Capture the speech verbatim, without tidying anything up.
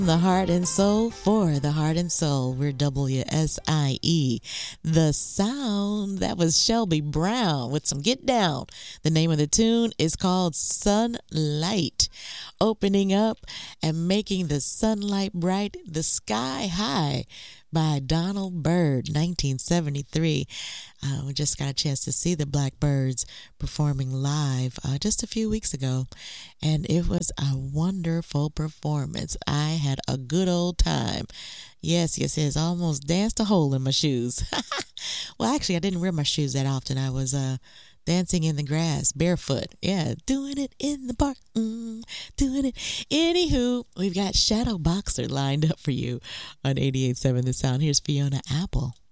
The Heart and Soul for the Heart and Soul. We're W S I E. The Sound. That was Shelby Brown with some Get Down. The name of the tune is called Sunlight. Opening up and making the sunlight bright, The Sky High by Donald Byrd, nineteen seventy-three. Uh, we just got a chance to see the Blackbyrds performing live uh, just a few weeks ago, and it was a wonderful performance. I had a good old time. Yes, yes, yes. I almost danced a hole in my shoes. Well, actually, I didn't wear my shoes that often. I was uh, dancing in the grass, barefoot. Yeah, doing it in the park. Mm, doing it. Anywho, we've got Shadow Boxer lined up for you on eighty-eight point seven The Sound. Here's Fiona Apple.